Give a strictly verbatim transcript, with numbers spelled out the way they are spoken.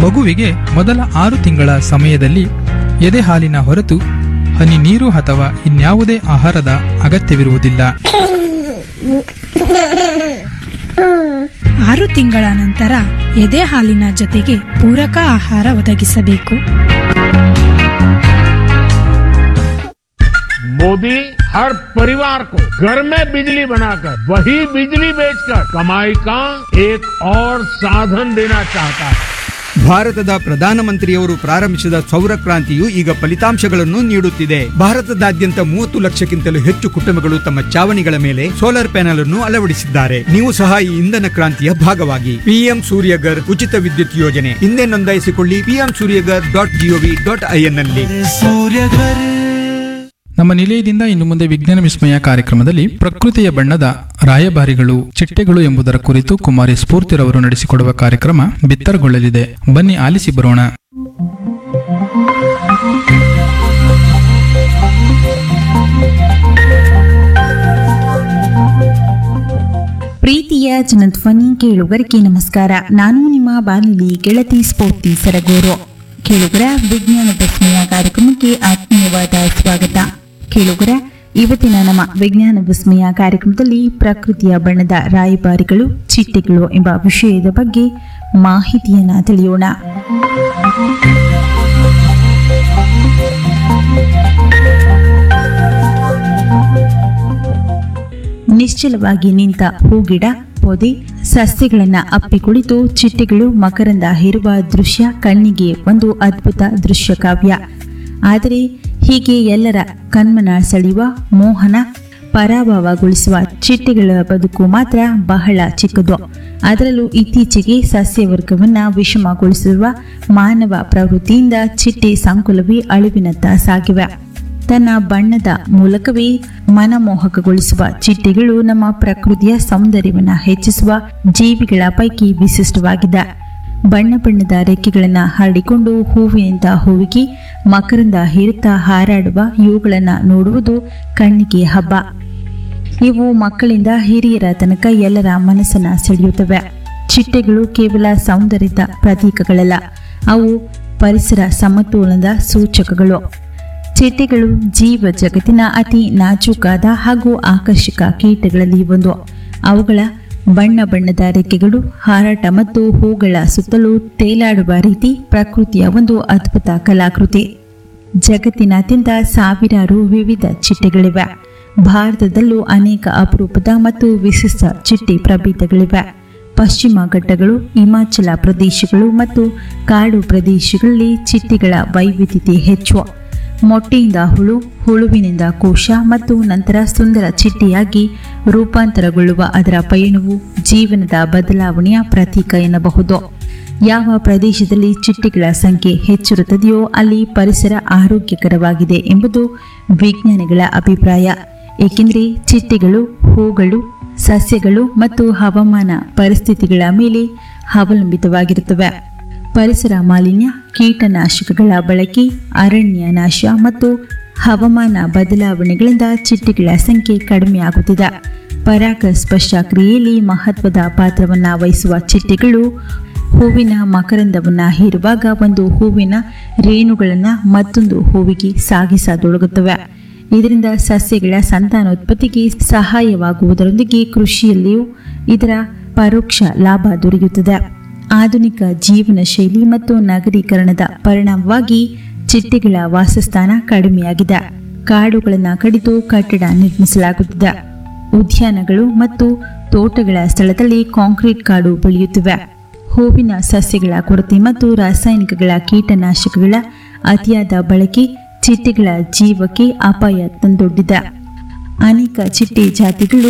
ಮಗುವಿಗೆ ಮೊದಲ ಆರು ತಿಂಗಳ ಸಮಯದಲ್ಲಿ ಎದೆ ಹಾಲಿನ ಹೊರತು ಹನಿ ನೀರು ಅಥವಾ ಇನ್ಯಾವುದೇ ಆಹಾರದ ಅಗತ್ಯವಿರುವುದಿಲ್ಲ. ಆರು ತಿಂಗಳ ನಂತರ ಎದೆ ಹಾಲಿನ ಜೊತೆಗೆ ಪೂರಕ ಆಹಾರ ಒದಗಿಸಬೇಕು. मोदी हर परिवार को घर में बिजली बनाकर वही बिजली बेचकर कमाई का एक और साधन देना चाहता है. ಭಾರತದ ಪ್ರಧಾನಮಂತ್ರಿಯವರು ಪ್ರಾರಂಭಿಸಿದ ಸೌರ ಕ್ರಾಂತಿಯು ಈಗ ಫಲಿತಾಂಶಗಳನ್ನು ನೀಡುತ್ತಿದೆ. ಭಾರತದಾದ್ಯಂತ ಮೂವತ್ತು ಲಕ್ಷಕ್ಕಿಂತಲೂ ಹೆಚ್ಚು ಕುಟುಂಬಗಳು ತಮ್ಮ ಚಾವಣಿಗಳ ಮೇಲೆ ಸೋಲಾರ್ ಪ್ಯಾನೆಲ್ ಅನ್ನು ಅಳವಡಿಸಿದ್ದಾರೆ. ನೀವು ಸಹ ಈ ಇಂಧನ ಕ್ರಾಂತಿಯ ಭಾಗವಾಗಿ. ಪಿಎಂ ಸೂರ್ಯಗರ್ ಉಚಿತ ವಿದ್ಯುತ್ ಯೋಜನೆ ಹಿಂದೆ ನೋಂದಾಯಿಸಿಕೊಳ್ಳಿ. PM Surya Ghar dot gov dot IN ನಲ್ಲಿ. ನಮ್ಮ ನಿಲಯದಿಂದ ಇನ್ನು ಮುಂದೆ ವಿಜ್ಞಾನ ವಿಸ್ಮಯ ಕಾರ್ಯಕ್ರಮದಲ್ಲಿ ಪ್ರಕೃತಿಯ ಬಣ್ಣದ ರಾಯಭಾರಿಗಳು ಚಿಟ್ಟೆಗಳು ಎಂಬುದರ ಕುರಿತು ಕುಮಾರಿ ಸ್ಫೂರ್ತಿರವರು ನಡೆಸಿಕೊಡುವ ಕಾರ್ಯಕ್ರಮ ಬಿತ್ತರಗೊಳ್ಳಲಿದೆ. ಬನ್ನಿ ಆಲಿಸಿ ಬರೋಣ. ಪ್ರೀತಿಯ ಜನಧ್ವನಿ ಕೇಳುಗರಿಗೆ ನಮಸ್ಕಾರ. ನಾನು ನಿಮ್ಮ ಬಾನುಲಿ ಗೆಳತಿ ಸ್ಫೂರ್ತಿ ಸರಗೂರು. ಕೇಳುಗರ ವಿಜ್ಞಾನ ವಿಸ್ಮಯ ಕಾರ್ಯಕ್ರಮಕ್ಕೆ ಆತ್ಮೀಯವಾದ ಸ್ವಾಗತ. ಕೇಳುಗರ, ಇವತ್ತಿನ ನಮ್ಮ ವಿಜ್ಞಾನ ವಿಸ್ಮಯ ಕಾರ್ಯಕ್ರಮದಲ್ಲಿ ಪ್ರಕೃತಿಯ ಬಣ್ಣದ ರಾಯಭಾರಿಗಳು ಚಿಟ್ಟೆಗಳು ಎಂಬ ವಿಷಯದ ಬಗ್ಗೆ ಮಾಹಿತಿಯನ್ನ ತಿಳಿಯೋಣ. ನಿಶ್ಚಲವಾಗಿ ನಿಂತ ಹೂಗಿಡ, ಪೊದೆ, ಸಸ್ಯಗಳನ್ನ ಅಪ್ಪಿ ಕುಳಿತು ಚಿಟ್ಟೆಗಳು ಮಕರಂದ ಹೇರುವ ದೃಶ್ಯ ಕಣ್ಣಿಗೆ ಒಂದು ಅದ್ಭುತ ದೃಶ್ಯ ಕಾವ್ಯ. ಆದರೆ ಹೀಗೆ ಎಲ್ಲರ ಕಣ್ಮನ ಸೆಳೆಯುವ, ಮೋಹನ, ಪರಾಭವಗೊಳಿಸುವ ಚಿಟ್ಟೆಗಳ ಬದುಕು ಮಾತ್ರ ಬಹಳ ಚಿಕ್ಕದು. ಅದರಲ್ಲೂ ಇತ್ತೀಚೆಗೆ ಸಸ್ಯವರ್ಗವನ್ನ ವಿಷಮಗೊಳಿಸಿರುವ ಮಾನವ ಪ್ರವೃತ್ತಿಯಿಂದ ಚಿಟ್ಟೆ ಸಂಕುಲವೇ ಅಳಿವಿನತ್ತ ಸಾಗಿವೆ. ತನ್ನ ಬಣ್ಣದ ಮೂಲಕವೇ ಮನಮೋಹಕಗೊಳಿಸುವ ಚಿಟ್ಟೆಗಳು ನಮ್ಮ ಪ್ರಕೃತಿಯ ಸೌಂದರ್ಯವನ್ನು ಹೆಚ್ಚಿಸುವ ಜೀವಿಗಳ ಪೈಕಿ ವಿಶಿಷ್ಟವಾಗಿದೆ. ಬಣ್ಣ ಬಣ್ಣದ ರೆಕ್ಕೆಗಳನ್ನು ಹರಡಿಕೊಂಡು ಹೂವಿನಿಂದ ಹೂವಿಗೆ ಮಕರಂದ ಹೇರುತ್ತಾ ಹಾರಾಡುವ ಇವುಗಳನ್ನು ನೋಡುವುದು ಕಣ್ಣಿಗೆ ಹಬ್ಬ. ಇವು ಮಕ್ಕಳಿಂದ ಹಿರಿಯರ ತನಕ ಎಲ್ಲರ ಮನಸ್ಸನ್ನ ಸೆಳೆಯುತ್ತವೆ. ಚಿಟ್ಟೆಗಳು ಕೇವಲ ಸೌಂದರ್ಯದ ಪ್ರತೀಕಗಳಲ್ಲ, ಅವು ಪರಿಸರ ಸಮತೋಲನದ ಸೂಚಕಗಳು. ಚಿಟ್ಟೆಗಳು ಜೀವ ಜಗತ್ತಿನ ಅತಿ ನಾಜೂಕಾದ ಹಾಗೂ ಆಕರ್ಷಕ ಕೀಟಗಳಲ್ಲಿ ಒಂದು. ಅವುಗಳ ಬಣ್ಣ ಬಣ್ಣದ ರೆಕ್ಕೆಗಳು, ಹಾರಾಟ ಮತ್ತು ಹೂಗಳ ಸುತ್ತಲೂ ತೇಲಾಡುವ ರೀತಿ ಪ್ರಕೃತಿಯ ಒಂದು ಅದ್ಭುತ ಕಲಾಕೃತಿ. ಜಗತ್ತಿನಾದ್ಯಂತ ಸಾವಿರಾರು ವಿವಿಧ ಚಿಟ್ಟೆಗಳಿವೆ. ಭಾರತದಲ್ಲೂ ಅನೇಕ ಅಪರೂಪದ ಮತ್ತು ವಿಶಿಷ್ಟ ಚಿಟ್ಟೆ ಪ್ರಭೇದಗಳಿವೆ. ಪಶ್ಚಿಮ ಘಟ್ಟಗಳು, ಹಿಮಾಚಲ ಪ್ರದೇಶಗಳು ಮತ್ತು ಕಾಡು ಪ್ರದೇಶಗಳಲ್ಲಿ ಚಿಟ್ಟೆಗಳ ವೈವಿಧ್ಯತೆ ಹೆಚ್ಚು. ಮೊಟ್ಟೆಯಿಂದ ಹುಳು, ಹುಳುವಿನಿಂದ ಕೋಶ ಮತ್ತು ನಂತರ ಸುಂದರ ಚಿಟ್ಟೆಯಾಗಿ ರೂಪಾಂತರಗೊಳ್ಳುವ ಅದರ ಪಯಣವು ಜೀವನದ ಬದಲಾವಣೆಯ ಪ್ರತೀಕ ಎನ್ನಬಹುದು. ಯಾವ ಪ್ರದೇಶದಲ್ಲಿ ಚಿಟ್ಟೆಗಳ ಸಂಖ್ಯೆ ಹೆಚ್ಚಿರುತ್ತದೆಯೋ ಅಲ್ಲಿ ಪರಿಸರ ಆರೋಗ್ಯಕರವಾಗಿದೆ ಎಂಬುದು ವಿಜ್ಞಾನಿಗಳ ಅಭಿಪ್ರಾಯ. ಏಕೆಂದರೆ ಚಿಟ್ಟೆಗಳು ಹೂಗಳು, ಸಸ್ಯಗಳು ಮತ್ತು ಹವಾಮಾನ ಪರಿಸ್ಥಿತಿಗಳ ಮೇಲೆ ಅವಲಂಬಿತವಾಗಿರುತ್ತವೆ. ಪರಿಸರ ಮಾಲಿನ್ಯ, ಕೀಟನಾಶಕಗಳ ಬಳಕೆ, ಅರಣ್ಯ ನಾಶ ಮತ್ತು ಹವಾಮಾನ ಬದಲಾವಣೆಗಳಿಂದ ಚಿಟ್ಟೆಗಳ ಸಂಖ್ಯೆ ಕಡಿಮೆಯಾಗುತ್ತಿದೆ. ಪರಾಗಸ್ಪರ್ಶ ಕ್ರಿಯೆಯಲ್ಲಿ ಮಹತ್ವದ ಪಾತ್ರವನ್ನು ವಹಿಸುವ ಚಿಟ್ಟೆಗಳು ಹೂವಿನ ಮಕರಂದವನ್ನು ಹೀರುವಾಗ ಒಂದು ಹೂವಿನ ರೇಣುಗಳನ್ನು ಮತ್ತೊಂದು ಹೂವಿಗೆ ಸಾಗಿಸತೊಡಗುತ್ತವೆ. ಇದರಿಂದ ಸಸ್ಯಗಳ ಸಂತಾನೋತ್ಪತ್ತಿಗೆ ಸಹಾಯವಾಗುವುದರೊಂದಿಗೆ ಕೃಷಿಯಲ್ಲಿಯೂ ಇದರ ಪರೋಕ್ಷ ಲಾಭ ದೊರೆಯುತ್ತದೆ. ಆಧುನಿಕ ಜೀವನ ಶೈಲಿ ಮತ್ತು ನಗರೀಕರಣದ ಪರಿಣಾಮವಾಗಿ ಚಿಟ್ಟೆಗಳ ವಾಸಸ್ಥಾನ ಕಡಿಮೆಯಾಗಿದೆ. ಕಾಡುಗಳನ್ನು ಕಡಿದು ಕಟ್ಟಡ ನಿರ್ಮಿಸಲಾಗುತ್ತಿದೆ. ಉದ್ಯಾನಗಳು ಮತ್ತು ತೋಟಗಳ ಸ್ಥಳದಲ್ಲಿ ಕಾಂಕ್ರೀಟ್ ಕಾಡು ಬೆಳೆಯುತ್ತಿವೆ. ಹೂವಿನ ಸಸ್ಯಗಳ ಕೊರತೆ ಮತ್ತು ರಾಸಾಯನಿಕಗಳ ಕೀಟನಾಶಕಗಳ ಅತಿಯಾದ ಬಳಕೆ ಚಿಟ್ಟೆಗಳ ಜೀವಕ್ಕೆ ಅಪಾಯ ತಂದೊಡ್ಡಿದೆ. ಅನೇಕ ಚಿಟ್ಟೆ ಜಾತಿಗಳು